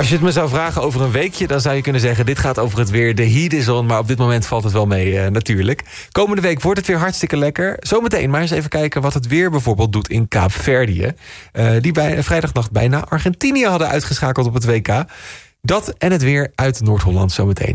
Als je het me zou vragen over een weekje, dan zou je kunnen zeggen, dit gaat over het weer. De heat is on, maar op dit moment valt het wel mee natuurlijk. Komende week wordt het weer hartstikke lekker. Zometeen maar eens even kijken wat het weer bijvoorbeeld doet in Kaapverdië. Die bij vrijdagnacht bijna Argentinië hadden uitgeschakeld op het WK. Dat en het weer uit Noord-Holland zometeen.